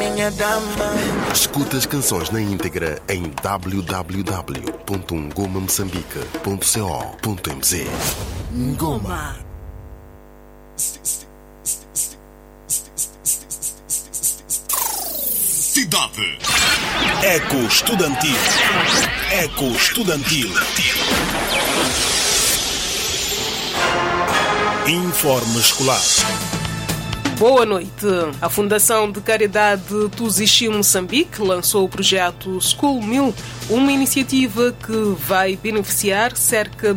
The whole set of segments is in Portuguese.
minha dama. Escuta as canções na íntegra em www.ngomamoçambique.co.mz. Ngoma. Cidade. Eco Estudantil. Eco Estudantil. Informe escolar. Boa noite. A Fundação de Caridade Tuzishi Moçambique lançou o projeto School Meal, uma iniciativa que vai beneficiar cerca de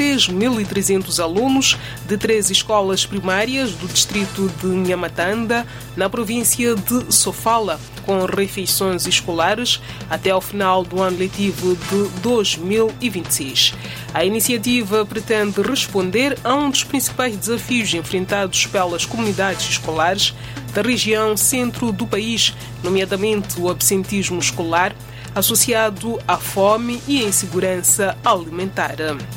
3.300 alunos de 3 escolas primárias do distrito de Nhamatanda, na província de Sofala, com refeições escolares até ao final do ano letivo de 2026. A iniciativa pretende responder a um dos principais desafios enfrentados pelas comunidades escolares da região centro do país, nomeadamente o absentismo escolar, associado à fome e à insegurança alimentar.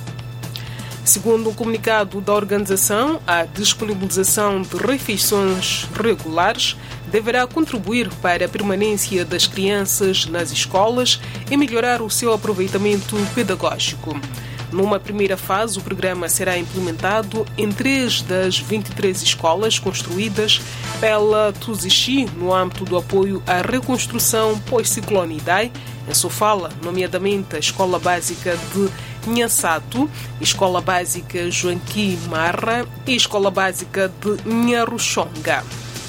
Segundo um comunicado da organização, a disponibilização de refeições regulares deverá contribuir para a permanência das crianças nas escolas e melhorar o seu aproveitamento pedagógico. Numa primeira fase, o programa será implementado em 3 das 23 escolas construídas pela Tuzishi no âmbito do apoio à reconstrução pós-ciclone Idai, em Sofala, nomeadamente a Escola Básica de Nhasato, Escola Básica Joanqui Marra e Escola Básica de Nharuxonga.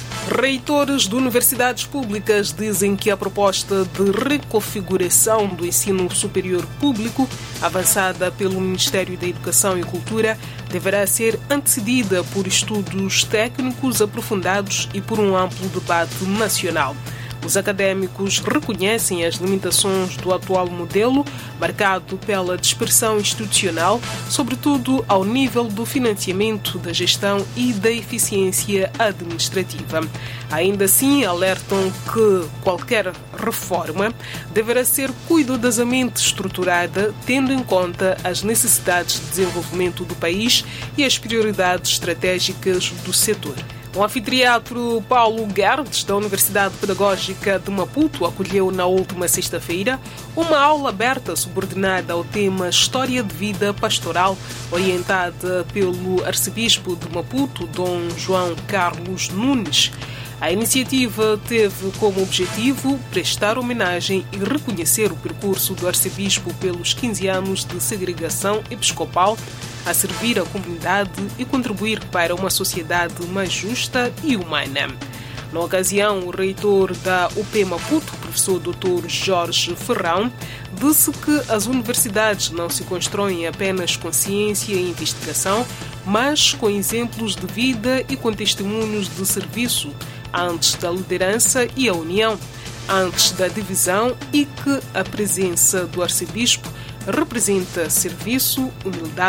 Reitores de universidades públicas dizem que a proposta de reconfiguração do ensino superior público, avançada pelo Ministério da Educação e Cultura, deverá ser antecedida por estudos técnicos aprofundados e por um amplo debate nacional. Os académicos reconhecem as limitações do atual modelo, marcado pela dispersão institucional, sobretudo ao nível do financiamento, da gestão e da eficiência administrativa. Ainda assim, alertam que qualquer reforma deverá ser cuidadosamente estruturada, tendo em conta as necessidades de desenvolvimento do país e as prioridades estratégicas do setor. O anfiteatro Paulo Guedes, da Universidade Pedagógica de Maputo, acolheu na última sexta-feira uma aula aberta subordinada ao tema História de Vida Pastoral, orientada pelo arcebispo de Maputo, Dom João Carlos Nunes. A iniciativa teve como objetivo prestar homenagem e reconhecer o percurso do arcebispo pelos 15 anos de segregação episcopal, a servir a comunidade e contribuir para uma sociedade mais justa e humana. Na ocasião, o reitor da UP Maputo, professor Dr. Jorge Ferrão, disse que as universidades não se constroem apenas com ciência e investigação, mas com exemplos de vida e com testemunhos de serviço, antes da liderança e a união, antes da divisão, e que a presença do arcebispo representa serviço, humildade